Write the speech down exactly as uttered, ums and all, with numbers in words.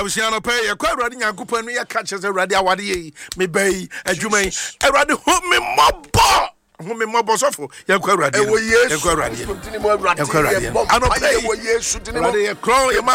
Abusiano pay, a quite running Yakupan, me catches a radio awadi, me bay, a jumay, a radio home me mob. Whom me mob was awful. You're quite right. Yes, you're quite right. I'm not paying. You're crow, your man.